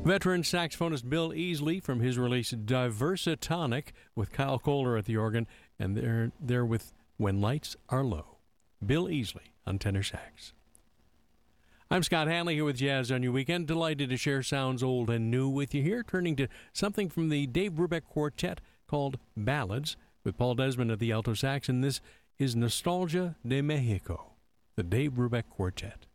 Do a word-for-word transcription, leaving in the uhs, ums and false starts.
Veteran saxophonist Bill Easley from his release Diversatonic with Kyle Kohler at the organ, and they're there with When Lights Are Low. Bill Easley on tenor sax. I'm Scott Hanley here with Jazz on Your Weekend. Delighted to share sounds old and new with you here, turning to something from the Dave Brubeck Quartet called Ballads with Paul Desmond at the alto sax, and this is Nostalgia de Mexico, the Dave Brubeck Quartet.